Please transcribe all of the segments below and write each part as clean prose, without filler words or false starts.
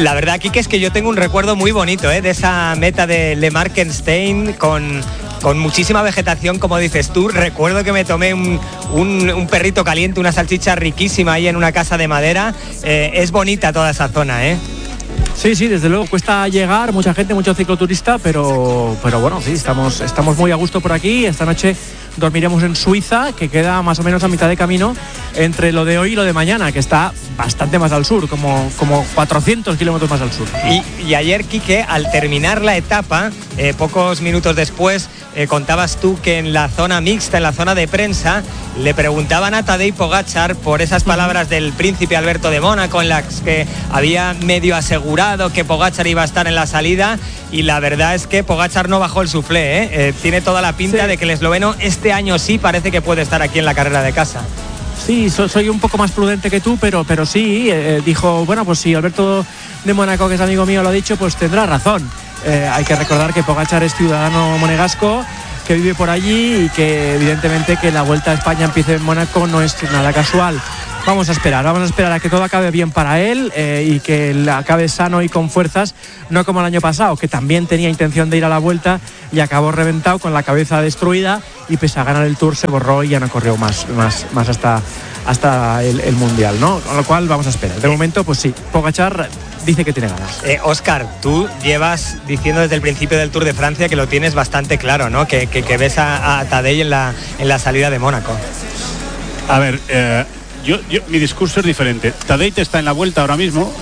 La verdad, Kike, es que yo tengo un recuerdo muy bonito de esa meta de Le Markenstein con muchísima vegetación, como dices tú. Recuerdo que me tomé un perrito caliente, una salchicha riquísima ahí en una casa de madera. Es bonita toda esa zona, ¿eh? Sí, desde luego cuesta llegar, mucha gente, mucho cicloturista, pero bueno, sí, estamos muy a gusto por aquí. Esta noche dormiremos en Suiza, que queda más o menos a mitad de camino entre lo de hoy y lo de mañana, que está bastante más al sur, como 400 kilómetros más al sur. Y ayer, Quique, al terminar la etapa, pocos minutos después, contabas tú que en la zona mixta, en la zona de prensa, le preguntaban a Tadej Pogačar por esas palabras del príncipe Alberto de Mónaco, en las que había medio asegurado que Pogačar iba a estar en la salida, y la verdad es que Pogačar no bajó el suflé, ¿eh? Tiene toda la pinta de que el esloveno este año sí parece que puede estar aquí en la carrera de casa. Sí, soy un poco más prudente que tú, pero sí, dijo, bueno, pues si Alberto de Mónaco, que es amigo mío, lo ha dicho, pues tendrá razón. Hay que recordar que Pogačar es ciudadano monegasco, que vive por allí, y que evidentemente que la Vuelta a España empiece en Mónaco no es nada casual. Vamos a esperar a que todo acabe bien para él, y que acabe sano y con fuerzas, no como el año pasado, que también tenía intención de ir a la Vuelta y acabó reventado con la cabeza destruida, y pese a ganar el Tour se borró y ya no corrió más hasta el Mundial, ¿no? Con lo cual vamos a esperar. De momento, pues sí, Pogačar dice que tiene ganas. Óscar, tú llevas diciendo desde el principio del Tour de Francia que lo tienes bastante claro, ¿no? Que ves a Tadej en la salida de Mónaco. A ver, mi discurso es diferente. Tadej está en la Vuelta ahora mismo,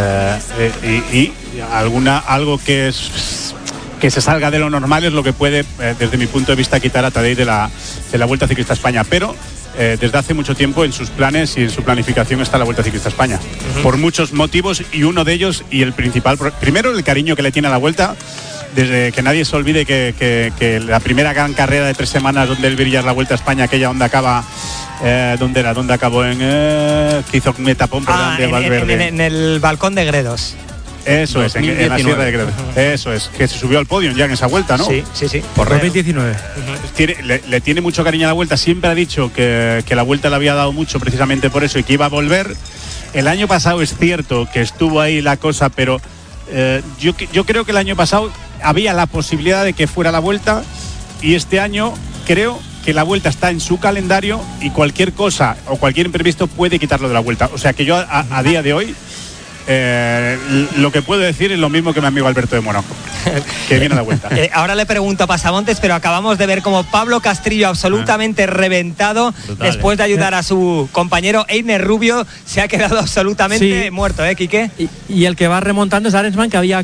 y algo que se salga de lo normal es lo que puede, desde mi punto de vista, quitar a Tadej de la Vuelta Ciclista a España. Pero desde hace mucho tiempo en sus planes y en su planificación está la Vuelta Ciclista a España. Por muchos motivos, y uno de ellos, y el principal, primero el cariño que le tiene a la Vuelta. Desde que nadie se olvide que la primera gran carrera de 3 semanas donde él brilla la Vuelta a España, aquella donde acaba, ¿dónde acabó? Que hizo un etapón de Valverde. En el balcón de Gredos. Eso es, en la Sierra de Gredos. Eso es, que se subió al podio ya en esa Vuelta, ¿no? Sí. Por 2019. Le tiene mucho cariño a la Vuelta. Siempre ha dicho que la Vuelta le había dado mucho precisamente por eso, y que iba a volver. El año pasado es cierto que estuvo ahí la cosa, pero yo creo que el año pasado había la posibilidad de que fuera la Vuelta, y este año creo que la Vuelta está en su calendario, y cualquier cosa o cualquier imprevisto puede quitarlo de la Vuelta. O sea que yo a día de hoy lo que puedo decir es lo mismo que mi amigo Alberto de Mónaco, que viene a la Vuelta. Ahora le pregunto a Pasamontes, pero acabamos de ver como Pablo Castrillo, absolutamente reventado, brutal, después de ayudar a su compañero Einer Rubio, se ha quedado absolutamente muerto, ¿Quique? Y el que va remontando es Arensman, que había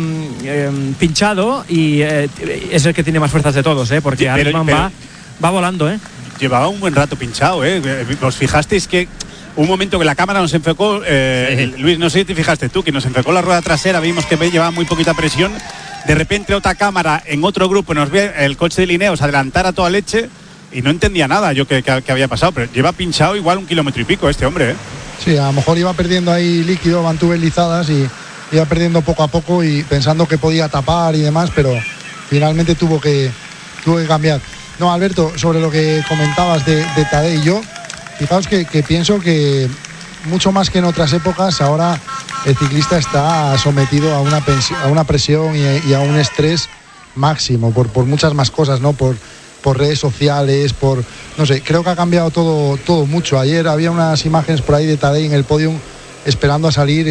pinchado, y es el que tiene más fuerzas de todos, porque Arensman va volando, Llevaba un buen rato pinchado, ¿Os fijasteis que un momento que la cámara nos enfocó, Luis, no sé si te fijaste tú, que nos enfocó la rueda trasera, vimos que llevaba muy poquita presión, de repente otra cámara en otro grupo nos ve el coche de Lineos adelantar a toda leche, y no entendía nada yo que había pasado, pero lleva pinchado igual 1,5 kilómetros este hombre, Sí, a lo mejor iba perdiendo ahí líquido, mantubelizadas, y iba perdiendo poco a poco, y pensando que podía tapar y demás, pero finalmente tuvo que cambiar. No, Alberto, sobre lo que comentabas de Tadej, yo fijaos que pienso que mucho más que en otras épocas, ahora el ciclista está sometido a una presión y a un estrés máximo por muchas más cosas, ¿no? Por redes sociales, no sé, creo que ha cambiado todo mucho. Ayer había unas imágenes por ahí de Tadej en el podium esperando a salir,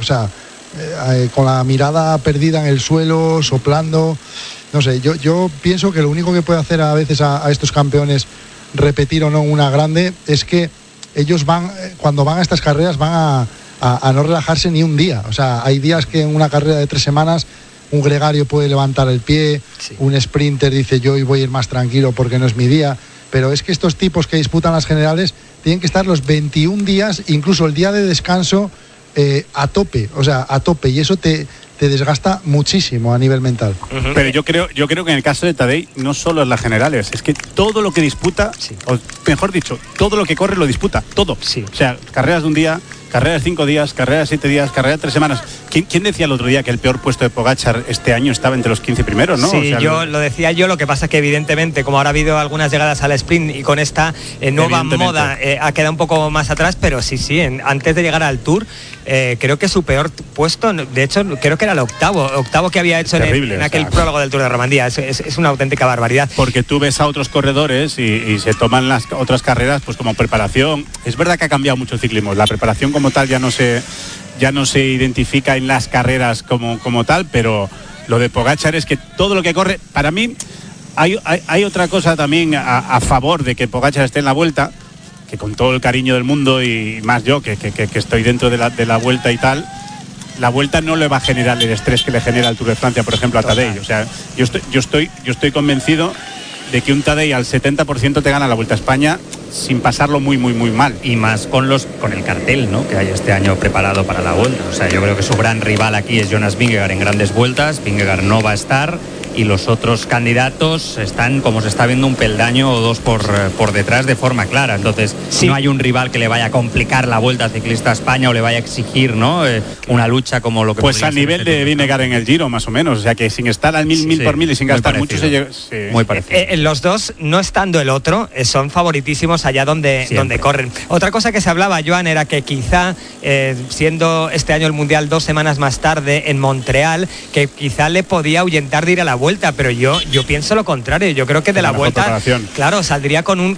con la mirada perdida en el suelo, soplando. No sé, yo pienso que lo único que puede hacer a veces a estos campeones repetir o no una grande es que ellos cuando van a estas carreras van a no relajarse ni un día. O sea, hay días que en una carrera de 3 semanas un gregario puede levantar el pie, un sprinter dice yo hoy voy a ir más tranquilo porque no es mi día, pero es que estos tipos que disputan las generales tienen que estar los 21 días, incluso el día de descanso, a tope, y eso te desgasta muchísimo a nivel mental. Pero yo creo que en el caso de Tadej no solo es las generales, es que todo lo que disputa, o mejor dicho, todo lo que corre lo disputa, todo. O sea, carreras de un día, carreras de 5 días, carreras de 7 días, carreras de 3 semanas. ¿Quién decía el otro día que el peor puesto de Pogačar este año estaba entre los 15 primeros, no? Sí, lo decía yo, lo que pasa es que evidentemente, como ahora ha habido algunas llegadas al sprint y con esta nueva moda ha quedado un poco más atrás, pero sí, antes de llegar al Tour, creo que su peor puesto, de hecho, creo que era el octavo que había hecho en aquel prólogo del Tour de Romandía. Es una auténtica barbaridad. Porque tú ves a otros corredores y se toman las otras carreras pues como preparación. Es verdad que ha cambiado mucho el ciclismo, la preparación como tal ya no se identifica en las carreras como tal, pero lo de Pogačar es que todo lo que corre, para mí hay otra cosa también a favor de que Pogačar esté en la Vuelta, que con todo el cariño del mundo y más yo que estoy dentro de la Vuelta y tal, la Vuelta no le va a generar el estrés que le genera el Tour de Francia, por ejemplo, a Tadej. O sea, yo estoy convencido de que un Tadej al 70% te gana la Vuelta a España sin pasarlo muy mal. Y más con el cartel, ¿no?, que hay este año preparado para la Vuelta. O sea, yo creo que su gran rival aquí es Jonas Vingegaard en grandes vueltas. Vingegaard no va a estar y los otros candidatos están, como se está viendo, un peldaño o dos por detrás de forma clara. Entonces, no hay un rival que le vaya a complicar la Vuelta Ciclista a España o le vaya a exigir, ¿no?, una lucha como lo que... Pues a nivel de Vingegaard en el Giro, más o menos. O sea, que sin estar al mil por mil y sin gastar mucho se llega... Muy parecido. Los dos, no estando el otro, son favoritísimos allá donde corren. Otra cosa que se hablaba, Joan, era que quizá, siendo este año el Mundial 2 semanas más tarde en Montreal, que quizá le podía ahuyentar de ir a la Vuelta, pero yo pienso lo contrario. Yo creo que de la Vuelta, claro, saldría con un